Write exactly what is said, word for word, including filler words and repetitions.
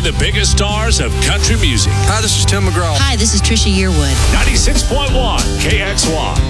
the biggest stars of country music. Hi, this is Tim McGraw. Hi, this is Trisha Yearwood. ninety-six point one K X Y.